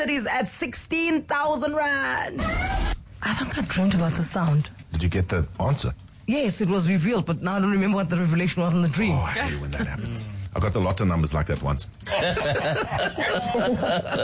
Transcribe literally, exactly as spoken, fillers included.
It is at sixteen thousand rand. I think I dreamt about the sound. Did you get the answer? Yes, it was revealed, but now I don't remember what the revelation was in the dream. Oh, I hate when that happens. I got the lotto numbers like that once.